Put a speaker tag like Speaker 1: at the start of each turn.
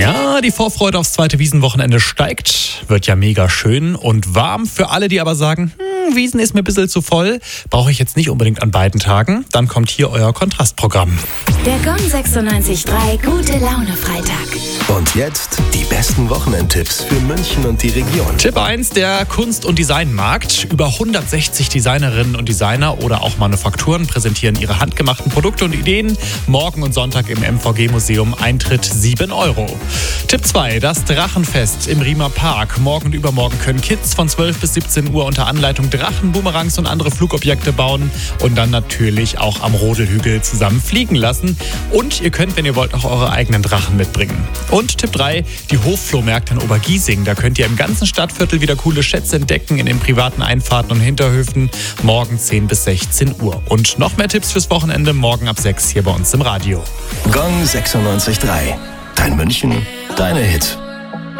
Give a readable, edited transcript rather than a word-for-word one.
Speaker 1: Ja, die Vorfreude aufs zweite Wiesenwochenende steigt. Wird ja mega schön und warm. Für alle, die aber sagen, Wiesen ist mir ein bisschen zu voll, brauche ich jetzt nicht unbedingt an beiden Tagen. Dann kommt hier euer Kontrastprogramm.
Speaker 2: Der Gong 96.3 Gute Laune Freitag.
Speaker 3: Und jetzt die besten Wochenendtipps für München und die Region.
Speaker 1: Tipp 1, der Kunst- und Designmarkt. Über 160 Designerinnen und Designer oder auch Manufakturen präsentieren ihre handgemachten Produkte und Ideen. Morgen und Sonntag im MVG-Museum, Eintritt 7 €. Tipp 2, das Drachenfest im Riemer Park. Morgen und übermorgen können Kids von 12 bis 17 Uhr unter Anleitung Drachen, Boomerangs und andere Flugobjekte bauen und dann natürlich auch am Rodelhügel zusammen fliegen lassen. Und ihr könnt, wenn ihr wollt, auch eure eigenen Drachen mitbringen. Und Tipp 3, die Hofflohmärkte in Obergiesing. Da könnt ihr im ganzen Stadtviertel wieder coole Schätze entdecken in den privaten Einfahrten und Hinterhöfen. Morgen 10 bis 16 Uhr. Und noch mehr Tipps fürs Wochenende morgen ab 6 hier bei uns im Radio.
Speaker 3: Gong 96.3. Dein München, deine Hits.